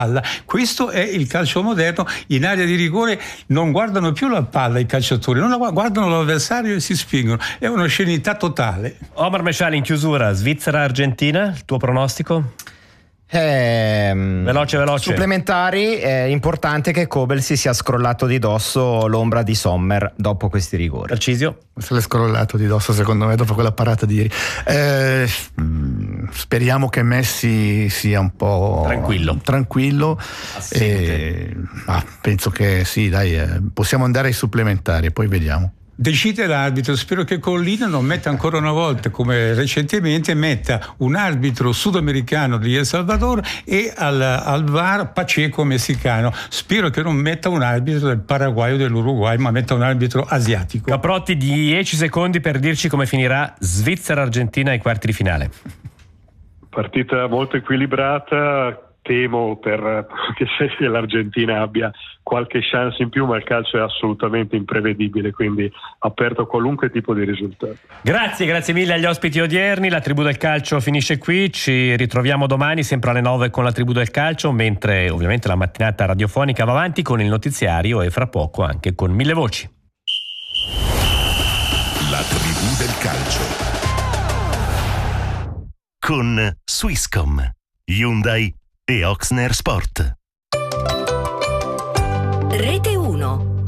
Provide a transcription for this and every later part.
Questo è il calcio moderno. In area di rigore non guardano più la palla i calciatori, non la guardano l'avversario e si spingono. È un'oscenità totale. Omar Mesciali, in chiusura, Svizzera-Argentina, il tuo pronostico? Veloce. Supplementari, è importante che Kobel si sia scrollato di dosso l'ombra di Sommer dopo questi rigori. Tarcisio? Se l'è scrollato di dosso secondo me dopo quella parata di ieri. Speriamo che Messi sia un po' tranquillo penso che sì, dai, possiamo andare ai supplementari e poi vediamo. Decide l'arbitro, spero che Collina non metta ancora una volta, come recentemente, metta un arbitro sudamericano di El Salvador e al VAR Pacheco messicano. Spero che non metta un arbitro del Paraguay o dell'Uruguay, ma metta un arbitro asiatico. Caprotti, 10 secondi per dirci come finirà Svizzera-Argentina ai quarti di finale. Partita molto equilibrata. Temo che l'Argentina abbia qualche chance in più, ma il calcio è assolutamente imprevedibile, quindi aperto a qualunque tipo di risultato. Grazie mille agli ospiti odierni. La Tribù del Calcio finisce qui, ci ritroviamo domani sempre alle 9 con la Tribù del Calcio, mentre ovviamente la mattinata radiofonica va avanti con il notiziario e fra poco anche con Mille Voci. La Tribù del Calcio con Swisscom, Hyundai e Oxner Sport. Rete 1.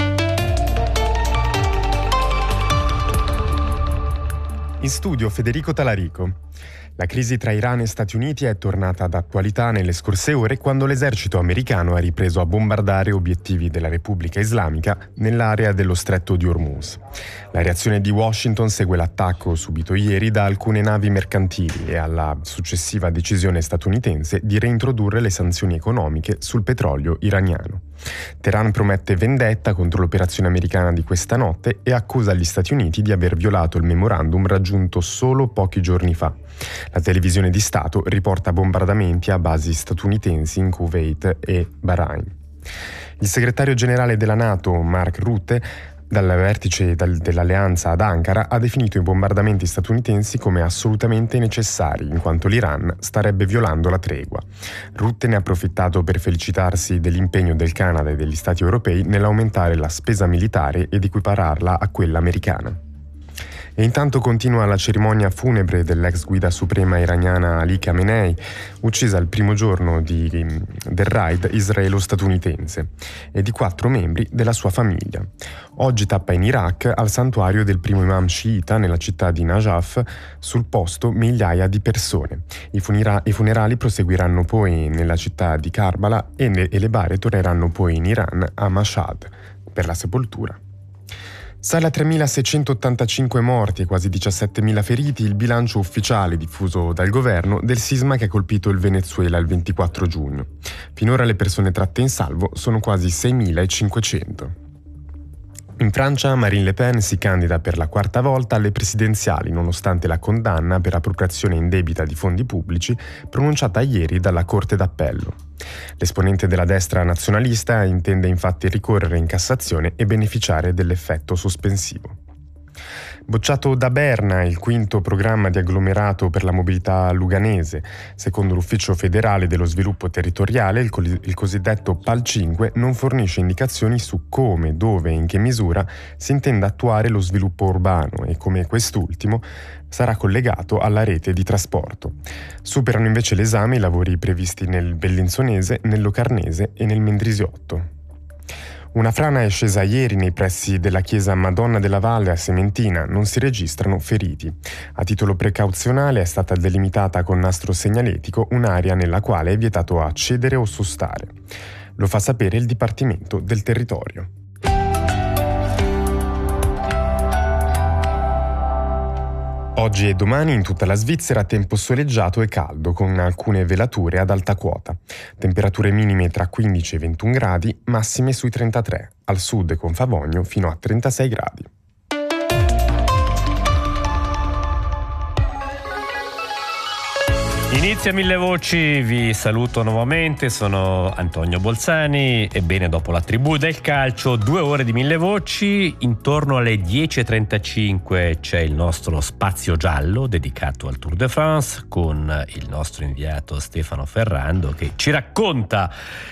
In studio Federico Talarico. La crisi tra Iran e Stati Uniti è tornata d'attualità nelle scorse ore quando l'esercito americano ha ripreso a bombardare obiettivi della Repubblica Islamica nell'area dello stretto di Hormuz. La reazione di Washington segue l'attacco subito ieri da alcune navi mercantili e alla successiva decisione statunitense di reintrodurre le sanzioni economiche sul petrolio iraniano. Teheran promette vendetta contro l'operazione americana di questa notte e accusa gli Stati Uniti di aver violato il memorandum raggiunto solo pochi giorni fa. La televisione di Stato riporta bombardamenti a basi statunitensi in Kuwait e Bahrain. Il segretario generale della NATO, Mark Rutte, dal vertice dell'alleanza ad Ankara, ha definito i bombardamenti statunitensi come assolutamente necessari, in quanto l'Iran starebbe violando la tregua. Rutte ne ha approfittato per felicitarsi dell'impegno del Canada e degli Stati europei nell'aumentare la spesa militare ed equipararla a quella americana. E intanto continua la cerimonia funebre dell'ex guida suprema iraniana Ali Khamenei, uccisa il primo giorno del raid israelo-statunitense, e di 4 membri della sua famiglia. Oggi tappa in Iraq al santuario del primo imam sciita nella città di Najaf, sul posto migliaia di persone. I funerali proseguiranno poi nella città di Karbala e le bare torneranno poi in Iran a Mashhad per la sepoltura. Sale a 3.685 morti e quasi 17.000 feriti il bilancio ufficiale diffuso dal governo del sisma che ha colpito il Venezuela il 24 giugno. Finora le persone tratte in salvo sono quasi 6.500. In Francia Marine Le Pen si candida per la 4ª volta alle presidenziali nonostante la condanna per appropriazione indebita di fondi pubblici pronunciata ieri dalla Corte d'Appello. L'esponente della destra nazionalista intende infatti ricorrere in Cassazione e beneficiare dell'effetto sospensivo. Bocciato da Berna il 5° programma di agglomerato per la mobilità luganese. Secondo l'Ufficio federale dello sviluppo territoriale, il cosiddetto PAL 5 non fornisce indicazioni su come, dove e in che misura si intenda attuare lo sviluppo urbano e come quest'ultimo sarà collegato alla rete di trasporto. Superano invece l'esame i lavori previsti nel Bellinzonese, nel Locarnese e nel Mendrisiotto. Una frana è scesa ieri nei pressi della chiesa Madonna della Valle a Sementina, non si registrano feriti. A titolo precauzionale è stata delimitata con nastro segnaletico un'area nella quale è vietato accedere o sostare. Lo fa sapere il Dipartimento del Territorio. Oggi e domani in tutta la Svizzera tempo soleggiato e caldo con alcune velature ad alta quota. Temperature minime tra 15 e 21 gradi, massime sui 33, al sud con Favogno fino a 36 gradi. In Inizia Mille Voci, vi saluto nuovamente, sono Antonio Bolzani. Ebbene, dopo la tribù del calcio, 2 ore di Mille Voci, intorno alle 10.35 c'è il nostro spazio giallo dedicato al Tour de France con il nostro inviato Stefano Ferrando che ci racconta